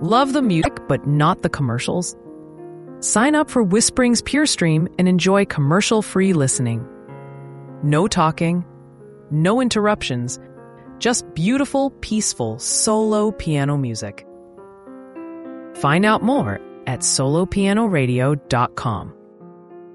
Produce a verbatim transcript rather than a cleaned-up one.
Love the music, but not the commercials? Sign up for Whispering's Pure Stream and enjoy commercial-free listening. No talking, no interruptions, just beautiful, peaceful solo piano music. Find out more at solo piano radio dot com.